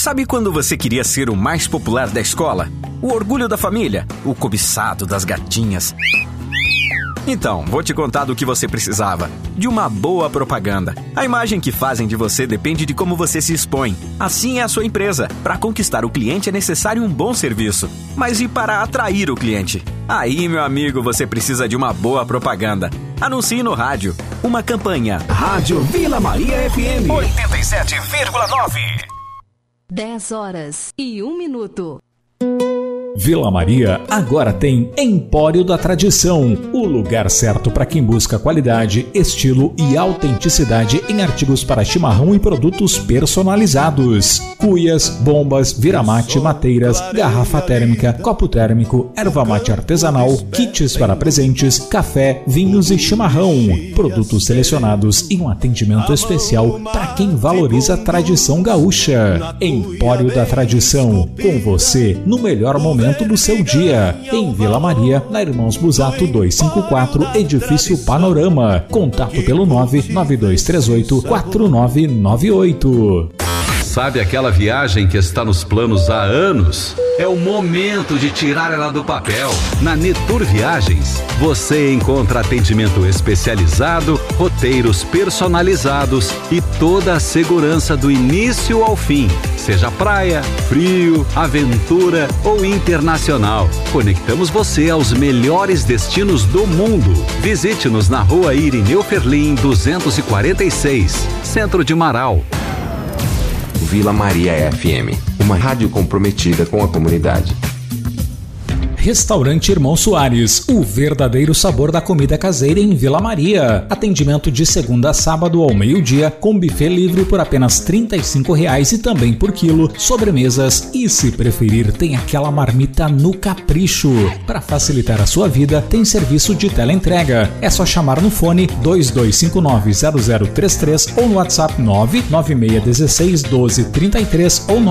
Sabe quando você queria ser o mais popular da escola? O orgulho da família? O cobiçado das gatinhas? Então, vou te contar do que você precisava. De uma boa propaganda. A imagem que fazem de você depende de como você se expõe. Assim é a sua empresa. Para conquistar o cliente é necessário um bom serviço. Mas e para atrair o cliente? Aí, meu amigo, você precisa de uma boa propaganda. Anuncie no rádio. Uma campanha. Rádio Vila Maria FM 87,9. 10h01. Vila Maria agora tem Empório da Tradição, o lugar certo para quem busca qualidade, estilo e autenticidade em artigos para chimarrão e produtos personalizados. Cuias, bombas, viramate, mateiras, garrafa térmica, copo térmico, erva mate artesanal, kits para presentes, café, vinhos e chimarrão. Produtos selecionados e um atendimento especial para quem valoriza a tradição gaúcha. Empório da Tradição, com você no melhor momento do seu dia, em Vila Maria, na Irmãos Busato 254, Edifício Panorama. Contato pelo 99238-4998. Sabe aquela viagem que está nos planos há anos? É o momento de tirar ela do papel. Na Netour Viagens, você encontra atendimento especializado, roteiros personalizados e toda a segurança do início ao fim. Seja praia, frio, aventura ou internacional. Conectamos você aos melhores destinos do mundo. Visite-nos na Rua Irineu Ferlim 246, Centro de Marau. Vila Maria FM, uma rádio comprometida com a comunidade. Restaurante Irmão Soares, o verdadeiro sabor da comida caseira em Vila Maria. Atendimento de segunda a sábado ao meio-dia, com buffet livre por apenas R$ 35,00 e também por quilo, sobremesas e, se preferir, tem aquela marmita no capricho. Para facilitar a sua vida, tem serviço de teleentrega. É só chamar no fone 2259-0033 ou no WhatsApp 99616-1233 ou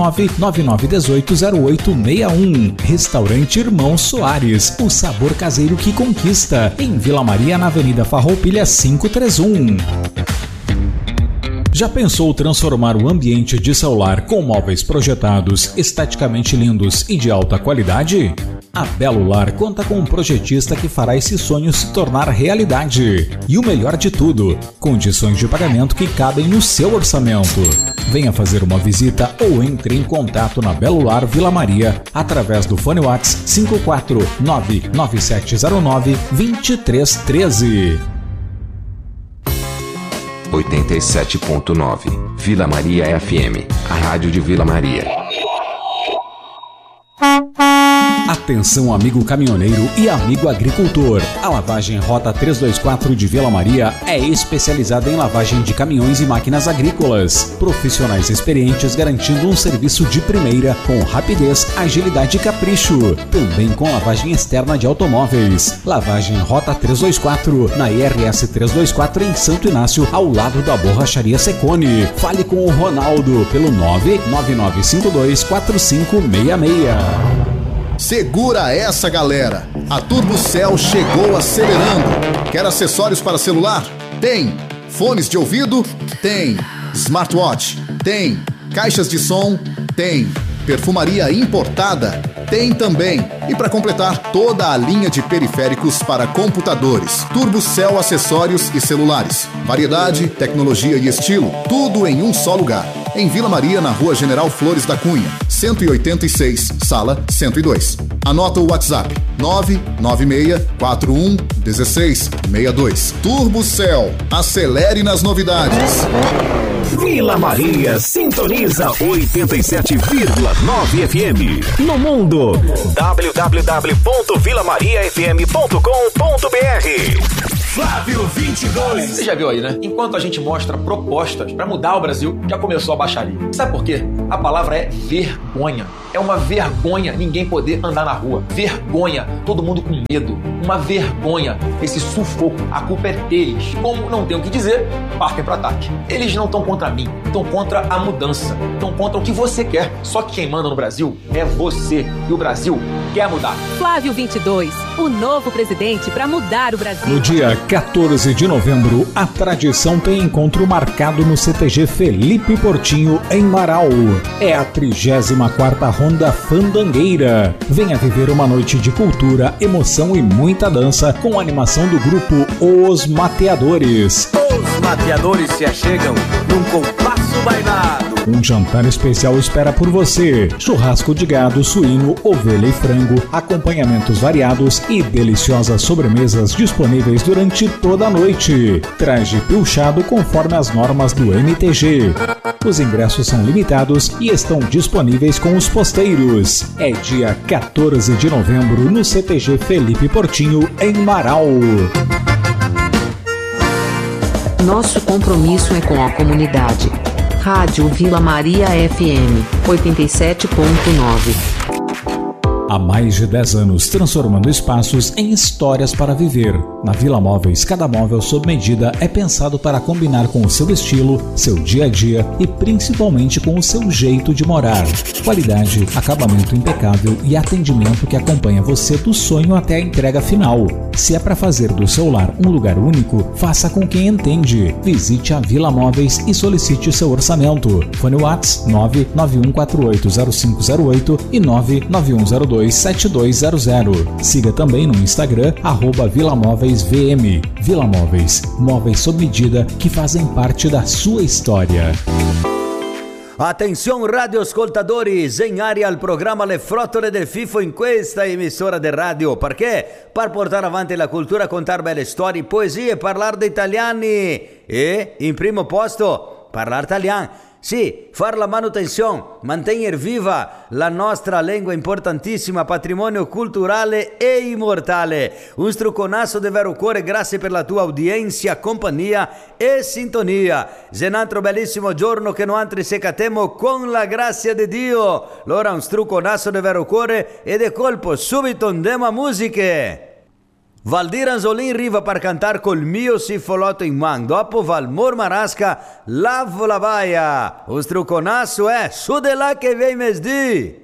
99918-0861. Restaurante Irmão Soares, o sabor caseiro que conquista, em Vila Maria, na Avenida Farroupilha 531. Já pensou transformar o ambiente de seu lar com móveis projetados, esteticamente lindos e de alta qualidade? A Belo Lar conta com um projetista que fará esse sonho se tornar realidade. E o melhor de tudo, condições de pagamento que cabem no seu orçamento. Venha fazer uma visita ou entre em contato na Belo Lar Vila Maria através do fone WhatsApp 549-9709-2313. 87.9 Vila Maria FM, a rádio de Vila Maria. Atenção, amigo caminhoneiro e amigo agricultor. A lavagem Rota 324 de Vila Maria é especializada em lavagem de caminhões e máquinas agrícolas. Profissionais experientes garantindo um serviço de primeira com rapidez, agilidade e capricho. Também com lavagem externa de automóveis. Lavagem Rota 324 na IRS 324 em Santo Inácio, ao lado da Borracharia Secone. Fale com o Ronaldo pelo 999524566. Segura essa, galera! A Turbocel chegou acelerando. Quer acessórios para celular? Tem. Fones de ouvido? Tem. Smartwatch? Tem. Caixas de som? Tem. Perfumaria importada? Tem também. E para completar, toda a linha de periféricos para computadores. Turbocel acessórios e celulares. Variedade, tecnologia e estilo, tudo em um só lugar. Em Vila Maria, na Rua General Flores da Cunha, 186, sala 102. Anota o WhatsApp, 996-41-1662. Turbocel, acelere nas novidades. Vila Maria sintoniza 87,9 FM. No mundo, www.vilamariafm.com.br. Flávio 22. Você já viu aí, né? Enquanto a gente mostra propostas para mudar o Brasil, já começou a baixaria. Sabe por quê? A palavra é vergonha. É uma vergonha ninguém poder andar na rua. Vergonha, todo mundo com medo. Uma vergonha, esse sufoco. A culpa é deles. Como não tem o que dizer, partem para ataque. Eles não estão contra mim, estão contra a mudança. Estão contra o que você quer. Só que quem manda no Brasil é você. E o Brasil quer mudar. Flávio 22, o novo presidente para mudar o Brasil. No dia 14 de novembro, a tradição tem encontro marcado no CTG Felipe Portinho, em Marau. É a 34ª Ronda Fandangueira. Venha viver uma noite de cultura, emoção e muita dança com a animação do grupo Os Mateadores. Os Mateadores se achegam num compasso bailado. Um jantar especial espera por você. Churrasco de gado, suíno, ovelha e frango, acompanhamentos variados e deliciosas sobremesas disponíveis durante toda a noite. Traje pilchado conforme as normas do MTG. Os ingressos são limitados e estão disponíveis com os posteiros. É dia 14 de novembro no CTG Felipe Portinho, em Marau. Nosso compromisso é com a comunidade. Rádio Vila Maria FM 87.9. Há mais de 10 anos, transformando espaços em histórias para viver. Na Vila Móveis, cada móvel sob medida é pensado para combinar com o seu estilo, seu dia a dia e principalmente com o seu jeito de morar. Qualidade, acabamento impecável e atendimento que acompanha você do sonho até a entrega final. Se é para fazer do seu lar um lugar único, faça com quem entende. Visite a Vila Móveis e solicite seu orçamento. Fone WhatsApp 991480508 e 991027200. Siga também no Instagram @VilaMóveisVM. Vila Móveis, móveis sob medida que fazem parte da sua história. Atenção, radioascoltadores, em área al programa Le Frottole del Fifo in questa emissora de radio. Perché? Per portare avanti la cultura, contar belle storie, poesie, parlare di italiani e, in primo posto, parlare italiano. Sì, far la manutenzione, mantenere viva la nostra lingua importantissima, patrimonio culturale e immortale. Un strucconasso di vero cuore, grazie per la tua audienza, compagnia e sintonia. Un altro bellissimo giorno che noi altri secatemo con la grazia di Dio. Allora un strucconasso di vero cuore e de colpo subito andiamo a musiche. Valdir Anzolin riva per cantar col mio sifolotto in man. Dopo Valmor Marasca, Lavo la Vaia. O strucconasso è su de là che vem mesdi.